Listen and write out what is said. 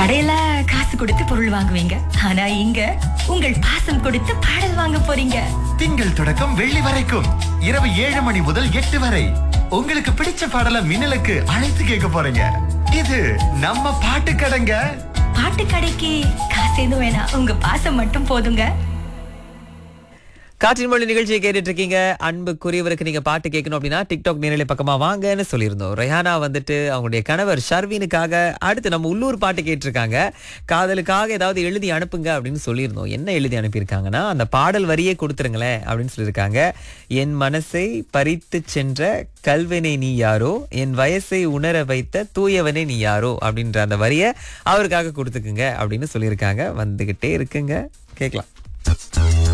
கடையில காசு கொடுத்து பொருள் வாங்குவீங்க, ஆனா இங்க உங்கள் பாசம் கொடுத்து பாடல் வாங்க போறீங்க. திங்கள் தொடக்கம் வெள்ளி வரைக்கும் இரவு 7 மணி முதல் 8 வரை உங்களுக்கு பிடிச்ச பாடல மின்னலுக்கு அழைத்து கேட்க போறீங்க. இது நம்ம பாட்டு கடைங்க. பாட்டு கடைக்கு காசு எதுவும் வேணாம், உங்க பாசம் மட்டும் போதுங்க. காற்றின் மொழி நிகழ்ச்சியை கேட்டுட்டு இருக்கீங்க. அன்புக்குரியவருக்கு நீங்க பாட்டு கேட்கணும் அப்படின்னா டிக்டாக் நேரலை பக்கமா வாங்கன்னு சொல்லியிருந்தோம். ரெஹானா வந்துட்டு அவங்களுடைய கணவர் ஷர்வீனுக்காக அடுத்து நம்ம உள்ளூர் பாட்டு கேட்டிருக்காங்க. காதலுக்காக ஏதாவது எழுதி அனுப்புங்க அப்படின்னு சொல்லியிருந்தோம். என்ன எழுதி அனுப்பியிருக்காங்கன்னா, அந்த பாடல் வரியே கொடுத்துருங்களேன் அப்படின்னு சொல்லியிருக்காங்க. என் மனசை பறித்து சென்ற கல்வனே நீ யாரோ, என் வயசை உணர வைத்த தூயவனே நீ யாரோ அப்படின்ற அந்த வரியை அவருக்காக கொடுத்துக்குங்க அப்படின்னு சொல்லியிருக்காங்க. வந்துகிட்டே இருக்குங்க, கேட்கலாம்.